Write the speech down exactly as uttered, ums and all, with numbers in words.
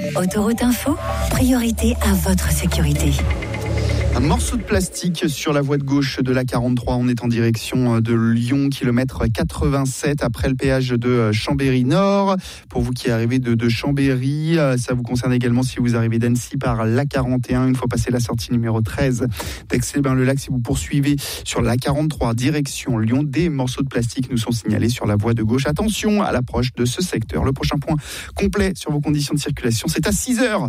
Autoroute Info, priorité à votre sécurité. Un morceau de plastique sur la voie de gauche de l'A quarante-trois. On est en direction de Lyon, kilomètre quatre-vingt-sept, après le péage de Chambéry-Nord. Pour vous qui arrivez de, de Chambéry, ça vous concerne également si vous arrivez d'Annecy par l'A quarante et un, une fois passé la sortie numéro treize d'Aix-les-Bains-le-Lac. Si vous poursuivez sur l'A quarante-trois, direction Lyon, des morceaux de plastique nous sont signalés sur la voie de gauche. Attention à l'approche de ce secteur. Le prochain point complet sur vos conditions de circulation, c'est à six heures.